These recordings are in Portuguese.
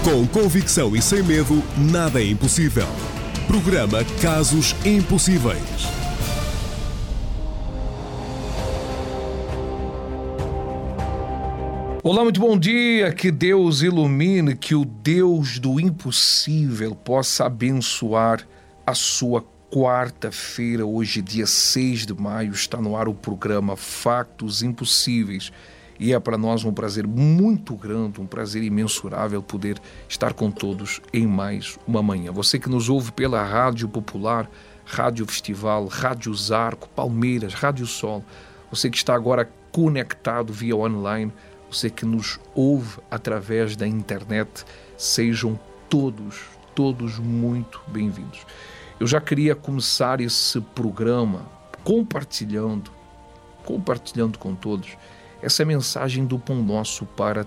Com convicção e sem medo, nada é impossível. Programa Casos Impossíveis. Olá, muito bom dia, que Deus ilumine, que o Deus do impossível possa abençoar a sua quarta-feira. Hoje, dia 6 de maio, está no ar o programa Factos Impossíveis e é para nós um prazer muito grande, um prazer imensurável poder estar com todos em mais uma manhã. Você que nos ouve pela Rádio Popular, Rádio Festival, Rádio Zarco, Palmeiras, Rádio Sol, você que está agora conectado via online, você que nos ouve através da internet, sejam todos muito bem-vindos. Eu já queria começar esse programa compartilhando com todos essa mensagem do Pão Nosso para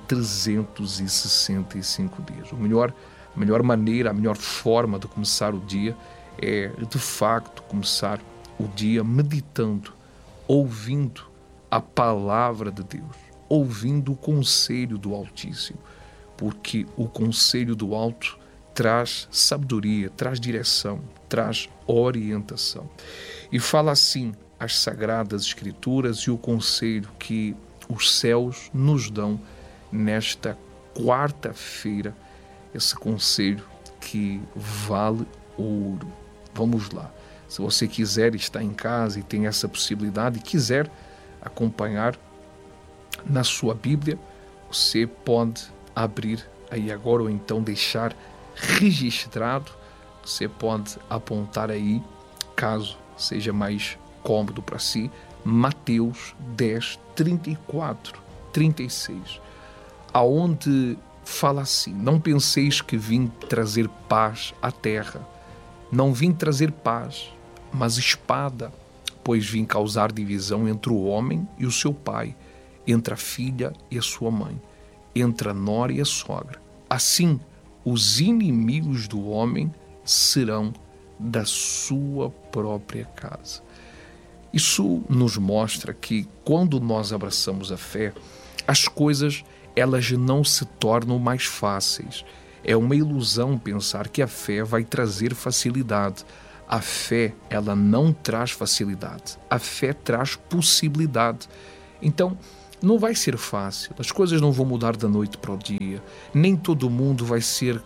365 dias. A melhor maneira, a melhor forma de começar o dia é, de facto, começar o dia meditando, ouvindo a palavra de Deus, ouvindo o conselho do Altíssimo, porque o conselho do Alto traz sabedoria, traz direção, traz orientação. E fala assim as Sagradas Escrituras e o conselho que os céus nos dão nesta quarta-feira, esse conselho que vale ouro. Vamos lá. Se você quiser estar em casa e tem essa possibilidade e quiser acompanhar na sua Bíblia, você pode abrir aí agora ou então deixar registrado. Você pode apontar aí, caso seja mais cômodo para si, Mateus 10, 34, 36, aonde fala assim: não penseis que vim trazer paz à terra. Não vim trazer paz, mas espada, pois vim causar divisão entre o homem e o seu pai, entre a filha e a sua mãe, entre a nora e a sogra. Assim, os inimigos do homem serão da sua própria casa. Isso nos mostra que quando nós abraçamos a fé, as coisas elas não se tornam mais fáceis. É uma ilusão pensar que a fé vai trazer facilidade. A fé, ela não traz facilidade. A fé traz possibilidade. Então, não vai ser fácil. As coisas não vão mudar da noite para o dia. Nem todo mundo vai ser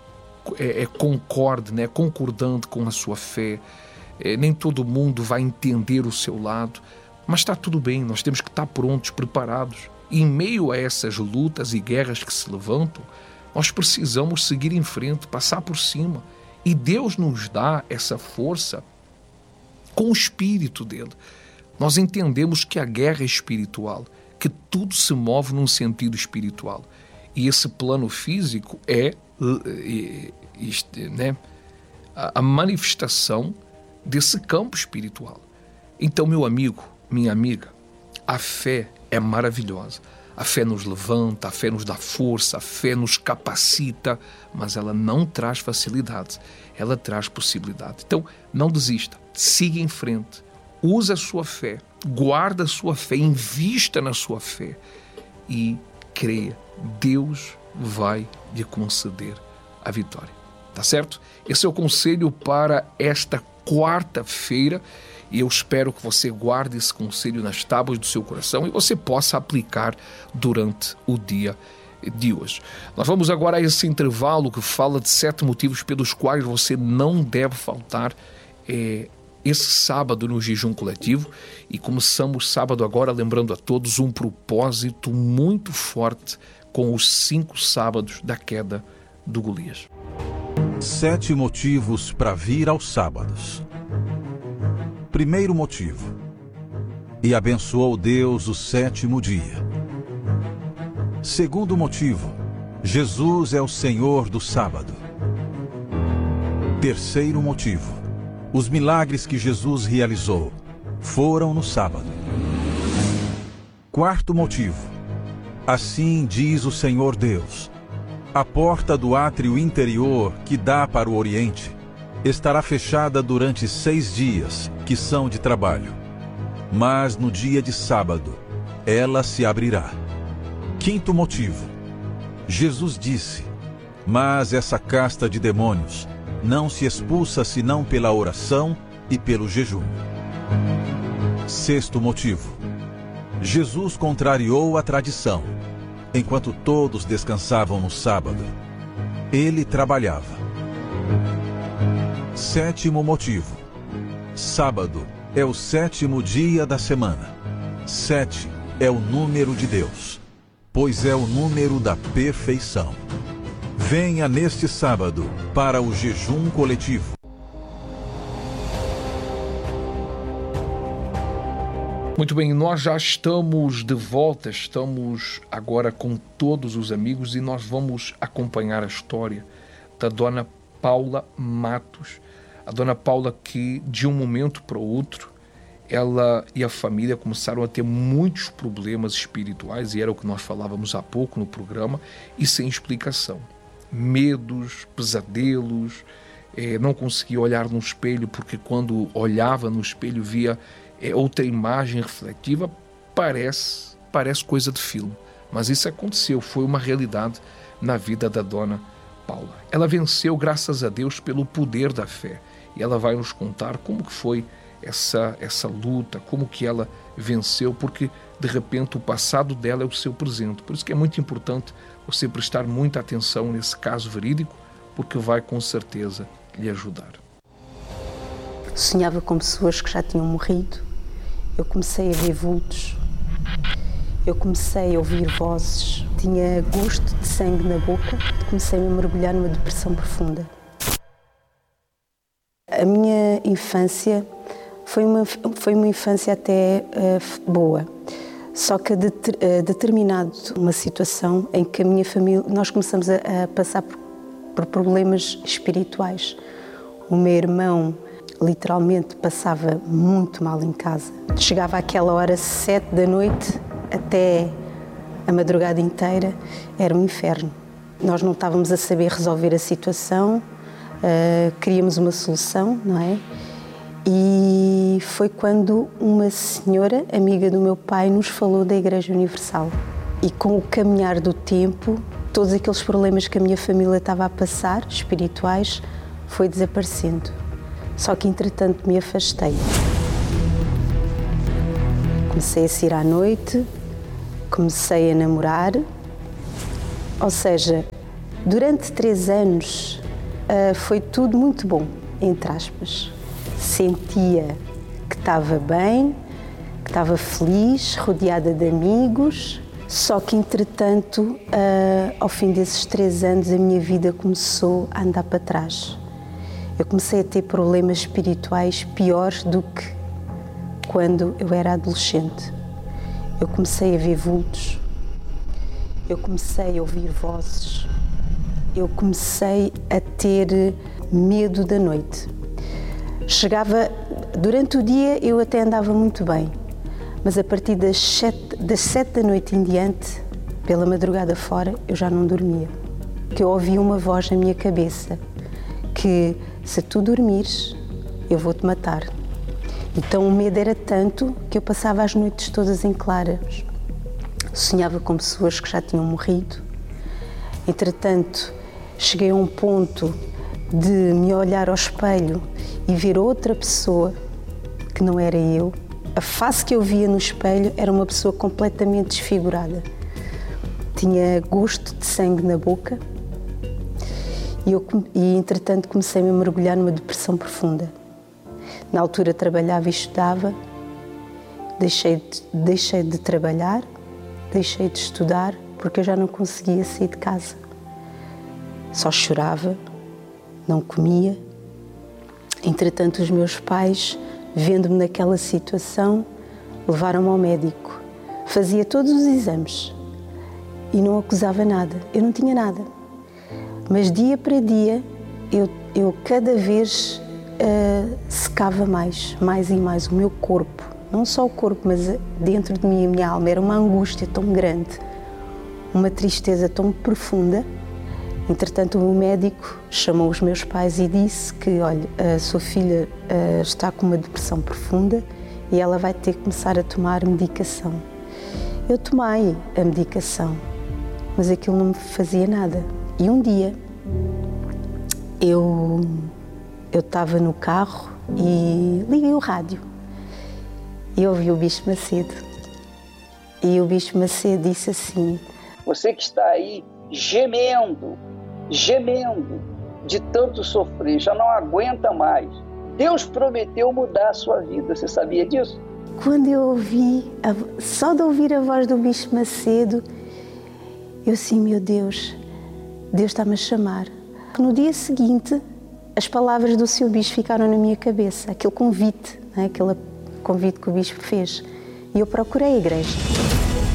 concordante com a sua fé. Nem todo mundo vai entender o seu lado, mas está tudo bem, nós temos que estar prontos, preparados. E em meio a essas lutas e guerras que se levantam, nós precisamos seguir em frente, passar por cima. E Deus nos dá essa força com o Espírito dele. Nós entendemos que a guerra é espiritual, que tudo se move num sentido espiritual. E esse plano físico é a manifestação desse campo espiritual. Então, meu amigo, minha amiga, a fé é maravilhosa. A fé nos levanta, a fé nos dá força, a fé nos capacita, mas ela não traz facilidade, ela traz possibilidade. Então, não desista, siga em frente, use a sua fé, guarda a sua fé, invista na sua fé e creia, Deus vai lhe conceder a vitória. Tá certo? Esse é o conselho para esta quarta-feira e eu espero que você guarde esse conselho nas tábuas do seu coração e você possa aplicar durante o dia de hoje. Nós vamos agora a esse intervalo que fala de 7 motivos pelos quais você não deve faltar esse sábado no jejum coletivo, e começamos sábado agora lembrando a todos um propósito muito forte com os 5 sábados da queda do Golias. 7 motivos para vir aos sábados. Primeiro motivo: e abençoou Deus o 7º dia. Segundo motivo: Jesus é o Senhor do sábado. Terceiro motivo: os milagres que Jesus realizou foram no sábado. Quarto motivo: assim diz o Senhor Deus: a porta do átrio interior que dá para o Oriente estará fechada durante 6 dias, que são de trabalho. Mas no dia de sábado, ela se abrirá. Quinto motivo: Jesus disse: Mas essa casta de demônios não se expulsa senão pela oração e pelo jejum. Sexto motivo. Jesus contrariou a tradição. Enquanto todos descansavam no sábado, ele trabalhava. Sétimo motivo. Sábado é o 7º dia da semana. 7 é o número de Deus, pois é o número da perfeição. Venha neste sábado para o jejum coletivo. Muito bem, nós já estamos de volta, estamos agora com todos os amigos e nós vamos acompanhar a história da Dona Paula Matos. A Dona Paula que, de um momento para o outro, ela e a família começaram a ter muitos problemas espirituais, e era o que nós falávamos há pouco no programa, e sem explicação. Medos, pesadelos, não conseguia olhar no espelho, porque quando olhava no espelho via outra imagem refletiva. Parece coisa de filme, mas isso aconteceu, foi uma realidade na vida da Dona Paula. Ela venceu, graças a Deus, pelo poder da fé, e ela vai nos contar como que foi essa luta, como que ela venceu, porque de repente o passado dela é o seu presente. Por isso que é muito importante você prestar muita atenção nesse caso verídico, porque vai com certeza lhe ajudar. Sonhava com pessoas que já tinham morrido. Eu comecei a ver vultos, eu comecei a ouvir vozes, tinha gosto de sangue na boca, comecei a mergulhar numa depressão profunda. A minha infância foi uma infância até boa, só que a determinado uma situação em que a minha família, nós começamos a passar por problemas espirituais. O meu irmão literalmente passava muito mal em casa. Chegava àquela hora, 7 da noite, até a madrugada inteira, era um inferno. Nós não estávamos a saber resolver a situação, queríamos uma solução, não é? E foi quando uma senhora, amiga do meu pai, nos falou da Igreja Universal. E com o caminhar do tempo, todos aqueles problemas que a minha família estava a passar, espirituais, foi desaparecendo. Só que, entretanto, me afastei. Comecei a sair à noite, comecei a namorar. Ou seja, durante 3 anos foi tudo muito bom, entre aspas. Sentia que estava bem, que estava feliz, rodeada de amigos. Só que, entretanto, ao fim desses 3 anos, a minha vida começou a andar para trás. Eu comecei a ter problemas espirituais piores do que quando eu era adolescente. Eu comecei a ver vultos, eu comecei a ouvir vozes, eu comecei a ter medo da noite. Durante o dia eu até andava muito bem, mas a partir das 7 da noite em diante, pela madrugada fora, eu já não dormia. Que eu ouvia uma voz na minha cabeça que, se tu dormires, eu vou-te matar. Então o medo era tanto que eu passava as noites todas em claras. Sonhava com pessoas que já tinham morrido. Entretanto, cheguei a um ponto de me olhar ao espelho e ver outra pessoa que não era eu. A face que eu via no espelho era uma pessoa completamente desfigurada. Tinha gosto de sangue na boca. E, entretanto, comecei a mergulhar numa depressão profunda. Na altura trabalhava e estudava, deixei de trabalhar, deixei de estudar, porque eu já não conseguia sair de casa. Só chorava, não comia. Entretanto, os meus pais, vendo-me naquela situação, levaram-me ao médico. Fazia todos os exames e não acusava nada, eu não tinha nada. Mas dia para dia, eu cada vez secava mais e mais o meu corpo. Não só o corpo, mas dentro de mim, a minha alma. Era uma angústia tão grande, uma tristeza tão profunda. Entretanto, o médico chamou os meus pais e disse que, olha, a sua filha está com uma depressão profunda e ela vai ter que começar a tomar medicação. Eu tomei a medicação, mas aquilo não me fazia nada. E um dia eu estava no carro e liguei o rádio e ouvi o Bispo Macedo. E o Bispo Macedo disse assim: você que está aí gemendo de tanto sofrer, já não aguenta mais. Deus prometeu mudar a sua vida, você sabia disso? Quando eu ouvi, só de ouvir a voz do Bispo Macedo, eu assim, meu Deus, Deus está-me a chamar. No dia seguinte, as palavras do Sr. Bispo ficaram na minha cabeça, aquele convite, aquele convite que o Bispo fez. E eu procurei a igreja.